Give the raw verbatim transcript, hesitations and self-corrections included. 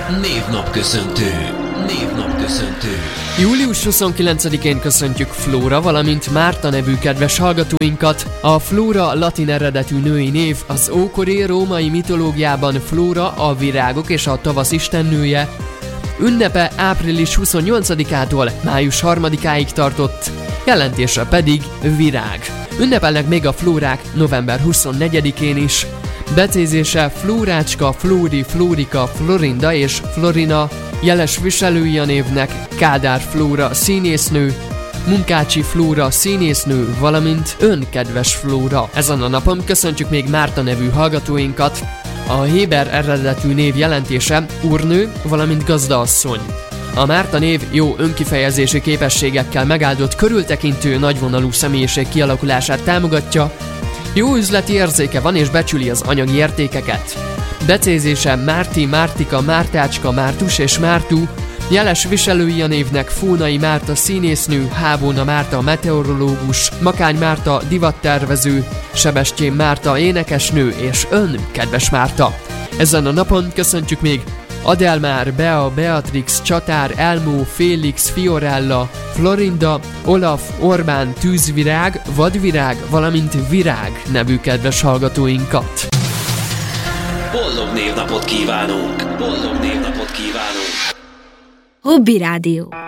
Névnapköszöntő. Névnapköszöntő. július huszonkilencedikén köszöntjük Flóra, valamint Márta nevű kedves hallgatóinkat. A Flóra latin eredetű női név, az ókori római mitológiában Flóra a virágok és a tavasz istennője. Ünnepe április huszonnyolcadikától május harmadikáig tartott, jelentése pedig virág. Ünnepelnek még a flórák november huszonnegyedikén is. Becézése Flórácska, Flóri, Flórika, Florinda és Florina, jeles viselői a névnek Kádár Flóra színésznő, Munkácsi Flóra színésznő, valamint ön kedves Flóra. Ezen a napon köszöntjük még Márta nevű hallgatóinkat. A héber eredetű név jelentése úrnő, valamint gazdaasszony. A Márta név jó önkifejezési képességekkel megáldott, körültekintő, nagyvonalú személyiség kialakulását támogatja, jó üzleti érzéke van és becsüli az anyagi értékeket. Becézése Márti, Mártika, Mártácska, Mártus és Mártú, jeles viselői a névnek Fónai Márta színésznő, Hábóna Márta meteorológus, Makány Márta divattervező, Sebestyén Márta énekesnő és ön, kedves Márta. Ezen a napon köszöntjük még Adelmár, Bea, Beatrix, Csatár, Elmó, Félix, Fiorella, Florinda, Olaf, Orbán, Tűzvirág, Vadvirág, valamint Virág nevű kedves hallgatóinkat. Boldog névnapot kívánunk! Boldog névnapot kívánunk! Hobby Rádió.